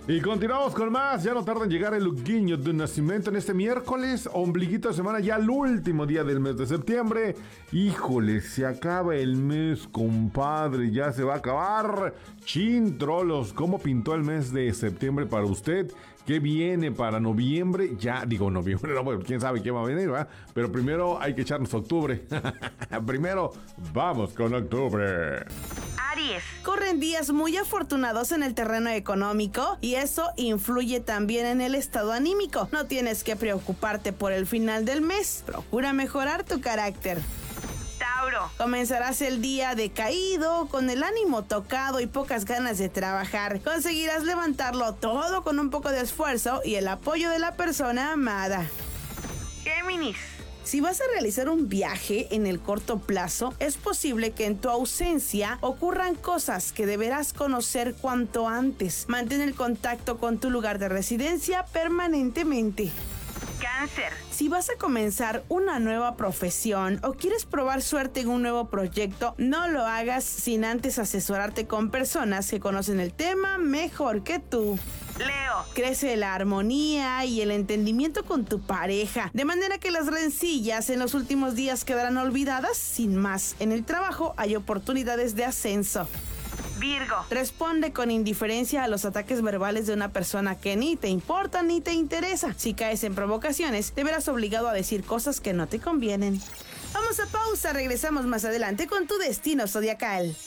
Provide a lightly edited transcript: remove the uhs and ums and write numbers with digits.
Y continuamos con más. Ya no tarda en llegar el guiño de nacimiento en este miércoles, ombliguito de semana, ya el último día del mes de septiembre. Híjole, se acaba el mes, compadre, ya se va a acabar. Chin, trolos, ¿cómo pintó el mes de septiembre para usted? ¿Qué viene para noviembre? Ya, digo noviembre, no, quién sabe qué va a venir, ¿verdad? Pero primero hay que echarnos octubre. Primero, vamos con octubre. Aries. Corren días muy afortunados en el terreno económico y eso influye también en el estado anímico. No tienes que preocuparte por el final del mes. Procura mejorar tu carácter. Tauro. Comenzarás el día decaído, con el ánimo tocado y pocas ganas de trabajar. Conseguirás levantarlo todo con un poco de esfuerzo y el apoyo de la persona amada. Géminis. Si vas a realizar un viaje en el corto plazo, es posible que en tu ausencia ocurran cosas que deberás conocer cuanto antes. Mantén el contacto con tu lugar de residencia permanentemente. Cáncer. Si vas a comenzar una nueva profesión o quieres probar suerte en un nuevo proyecto, no lo hagas sin antes asesorarte con personas que conocen el tema mejor que tú. Leo. Crece la armonía y el entendimiento con tu pareja, de manera que las rencillas en los últimos días quedarán olvidadas. Sin más, en el trabajo hay oportunidades de ascenso. Virgo. Responde con indiferencia a los ataques verbales de una persona que ni te importa ni te interesa. Si caes en provocaciones, te verás obligado a decir cosas que no te convienen. Vamos a pausa, regresamos más adelante con tu destino zodiacal.